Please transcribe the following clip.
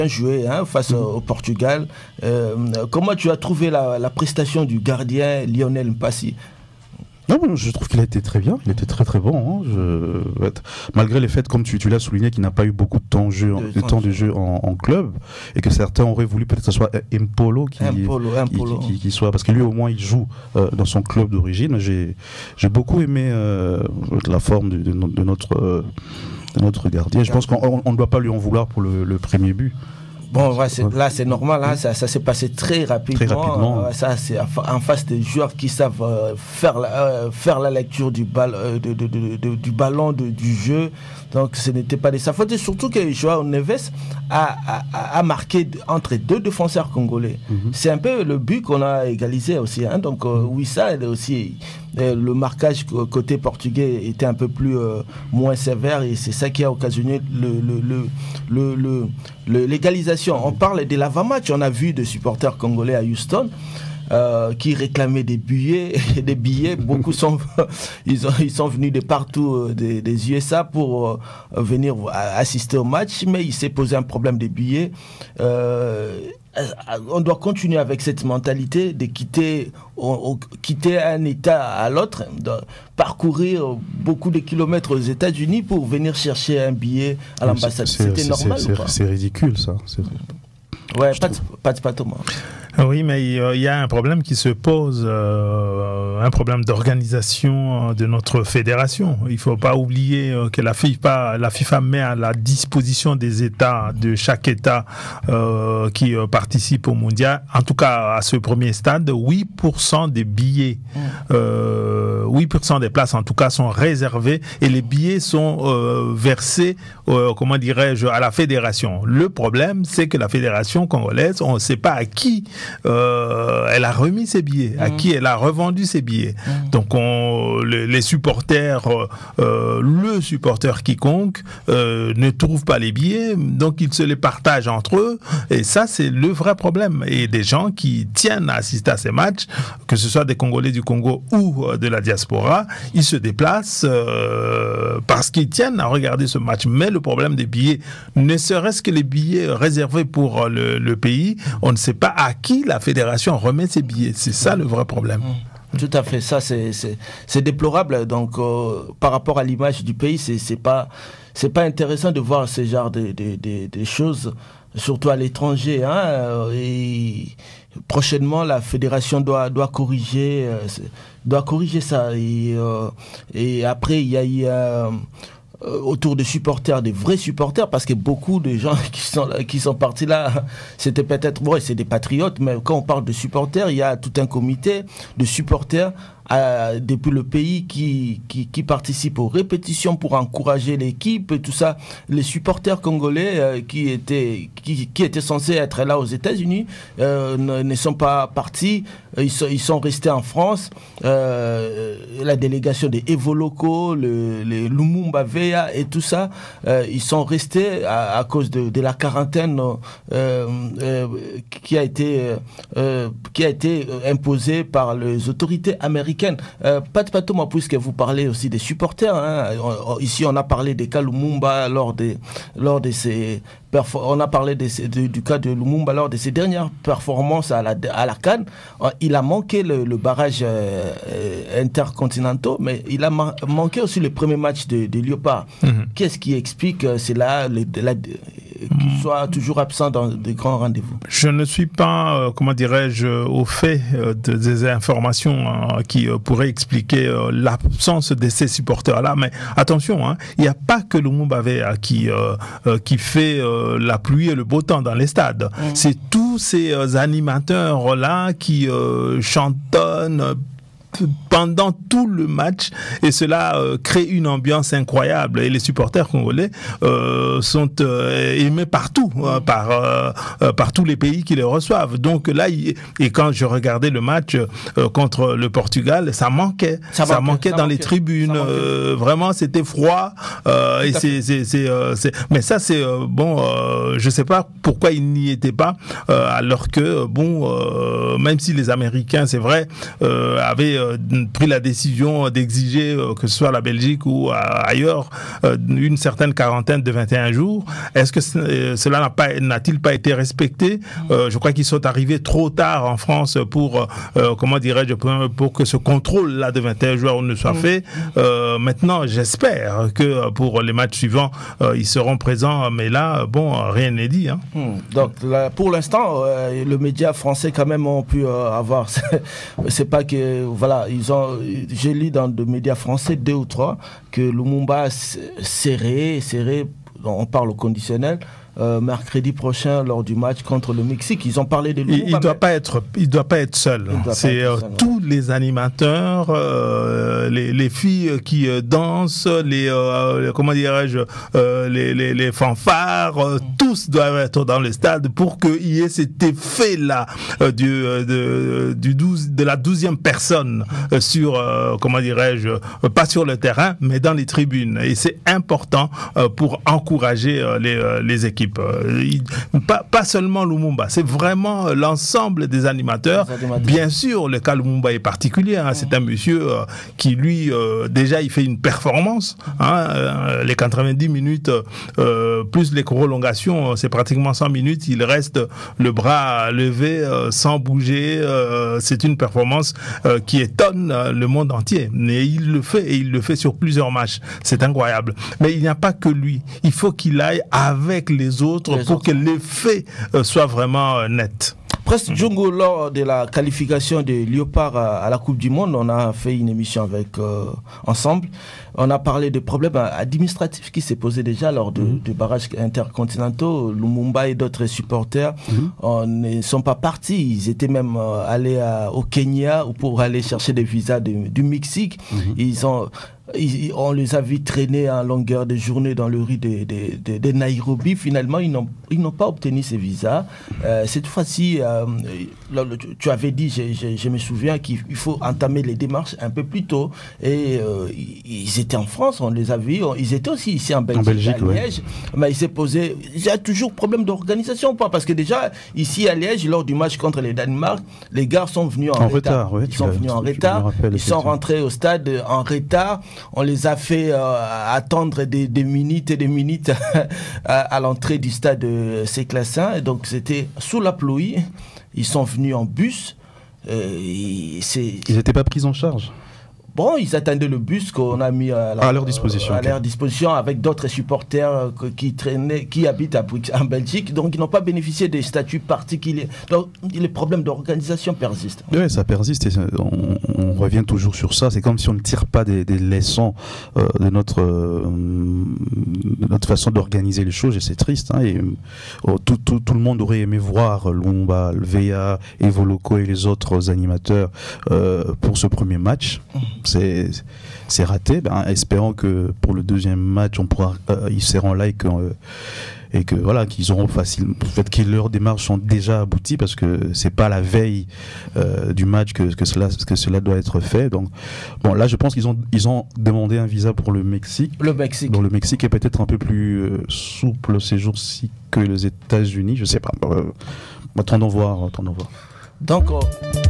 joué face au Portugal. Comment tu as trouvé la prestation du gardien Lionel Mpassi? Non, je trouve qu'il a été très bien, il était très très bon. Malgré le fait, comme tu l'as souligné, qu'il n'a pas eu beaucoup de temps de jeu en club, et que certains auraient voulu peut-être que ce soit Mpolo qui soit, parce que lui au moins il joue dans son club d'origine. J'ai beaucoup aimé la forme de notre gardien. Je pense qu'on ne doit pas lui en vouloir pour le premier but. Bon, là c'est normal, ça s'est passé très rapidement. Ça, c'est en face des joueurs qui savent faire la lecture du ballon, du jeu. Donc ce n'était pas de sa faute. Et surtout que João Neves a marqué entre deux défenseurs congolais. C'est un peu le but qu'on a égalisé aussi. Donc Wissa aussi. Le marquage côté portugais était un peu moins sévère, et c'est ça qui a occasionné l'égalisation. On parle de l'avant-match, on a vu des supporters congolais à Houston qui réclamaient des billets. Beaucoup ils sont venus de partout des USA pour venir assister au match, mais il s'est posé un problème des billets. On doit continuer avec cette mentalité de quitter un État à l'autre, de parcourir beaucoup de kilomètres aux États-Unis pour venir chercher un billet à l'ambassade. C'était normal ou pas? C'est ridicule, ça. Ouais, pas Thomas. Oui, mais il y a un problème qui se pose, un problème d'organisation de notre fédération. Il ne faut pas oublier que la FIFA met à la disposition des États, de chaque État qui participe au mondial, en tout cas à ce premier stade, 8% des billets, 8% des places en tout cas sont réservées, et les billets sont versés, à la fédération. Le problème, c'est que la fédération congolaise, on ne sait pas à qui elle a remis ses billets, à qui elle a revendu ses billets. Donc les supporters, le supporter quiconque ne trouve pas les billets, donc ils se les partagent entre eux, et ça c'est le vrai problème. Et des gens qui tiennent à assister à ces matchs, que ce soit des Congolais du Congo ou de la diaspora, ils se déplacent parce qu'ils tiennent à regarder ce match. Mais le problème des billets, ne serait-ce que les billets réservés pour le pays, on ne sait pas à qui la fédération remet ses billets. C'est ça le vrai problème. Tout à fait, ça c'est déplorable. Donc par rapport à l'image du pays, c'est pas intéressant de voir ce genre de choses, surtout à l'étranger. Et prochainement, la fédération doit corriger ça. Et après, il y a eu autour des supporters, des vrais supporters, parce que beaucoup de gens qui sont partis là, c'était peut-être, c'est des patriotes, mais quand on parle de supporters, il y a tout un comité de supporters depuis le pays qui participent aux répétitions pour encourager l'équipe et tout ça. Les supporters congolais qui étaient censés être là aux États-Unis ne sont pas partis. Ils sont restés en France. La délégation des Evoloko, les Lumumba Veya et tout ça, ils sont restés à cause de la quarantaine qui a été imposée par les autorités américaines. Pat Thomas, puisque vous parlez aussi des supporters, ici on a parlé des cas Lumumba lors de ces on a parlé du cas de Lumumba lors de ses dernières performances à la CAN. Il a manqué le barrage intercontinental, mais il a manqué aussi le premier match de Léopard. Qu'est-ce qui explique cela, qu'il soit toujours absent dans de grands rendez-vous? Je ne suis pas, au fait des informations qui pourraient expliquer l'absence de ces supporters-là. Mais attention, il n'y a pas que Lumumba Veya qui fait la pluie et le beau temps dans les stades. C'est tous ces animateurs-là qui chantonnent pendant tout le match, et cela crée une ambiance incroyable, et les supporters congolais sont aimés partout, par tous les pays qui les reçoivent. Donc là, et quand je regardais le match contre le Portugal, ça manquait dans les tribunes. Vraiment, c'était froid. Mais ça, c'est je sais pas pourquoi ils n'y étaient pas, alors que même si les Américains, c'est vrai, avaient pris la décision d'exiger, que ce soit à la Belgique ou ailleurs, une certaine quarantaine de 21 jours. Est-ce que cela n'a-t-il pas été respecté? Je crois qu'ils sont arrivés trop tard en France pour, pour que ce contrôle-là de 21 jours ne soit fait. Maintenant, j'espère que pour les matchs suivants, ils seront présents, mais là, rien n'est dit. Hein. Donc, là, pour l'instant, le média français, quand même, ont pu avoir. C'est pas que. Voilà, j'ai lu dans des médias français 2 ou 3 que Lumumba serré, on parle au conditionnel. Mercredi prochain lors du match contre le Mexique, ils ont parlé de Lumumba. Il doit pas être seul. C'est tous les animateurs, les filles qui dansent, les fanfares, tous doivent être dans le stade pour qu'il y ait cet effet là de la 12e personne sur pas sur le terrain mais dans les tribunes, et c'est important pour encourager les équipes. Pas seulement Lumumba, c'est vraiment l'ensemble des animateurs. Bien sûr, le cas Lumumba est particulier. Hein. C'est un monsieur qui, lui, déjà, il fait une performance. Hein. Les 90 minutes, plus les prolongations, c'est pratiquement 100 minutes. Il reste le bras levé, sans bouger. C'est une performance qui étonne le monde entier. Mais il le fait, et il le fait sur plusieurs matchs. C'est incroyable. Mais il n'y a pas que lui. Il faut qu'il aille avec les autres pour que l'effet soit vraiment net. Presque Djongo, lors de la qualification des Léopards à la Coupe du Monde, on a fait une émission ensemble. On a parlé des problèmes administratifs qui s'est posé déjà lors de barrages intercontinentaux. Lumumba et d'autres supporters ne sont pas partis. Ils étaient même allés au Kenya pour aller chercher des visas du Mexique. On les a vus traîner en longueur de journée dans le riz de Nairobi. Finalement, ils n'ont pas obtenu ces visas. Cette fois-ci, tu avais dit, je me souviens, qu'il faut entamer les démarches un peu plus tôt. Et ils étaient en France, on les a vus. Ils étaient aussi ici en Belgique à Liège. Mais il y a toujours problème d'organisation. Parce que déjà, ici à Liège, lors du match contre les Danemark, les gars sont venus en retard. Ils sont venus en retard. Ils sont rentrés au stade en retard. On les a fait attendre des minutes et des minutes à l'entrée du stade Séclassin. Et donc, c'était sous la pluie. Ils sont venus en bus. Ils n'étaient pas pris en charge. Bon, ils attendaient le bus qu'on a mis à leur disposition avec d'autres supporters qui habitent en Belgique. Donc, ils n'ont pas bénéficié des statuts particuliers. Donc, les problèmes d'organisation persistent. Oui, ça persiste. Et on revient toujours sur ça. C'est comme si on ne tire pas des leçons de notre façon d'organiser les choses. Et c'est triste. Hein, et tout le monde aurait aimé voir Lumumba, le VA, Evo Loco et les autres animateurs pour ce premier match. C'est raté. Espérons que pour le deuxième match, ils seront là et que voilà, qu'ils auront que leurs démarches sont déjà abouties, parce que c'est pas la veille du match que cela doit être fait. Donc là, je pense qu'ils ont demandé un visa pour le Mexique. Donc le Mexique est peut-être un peu plus souple ces jours-ci que les États-Unis. Je sais pas. Attendons voir. Donc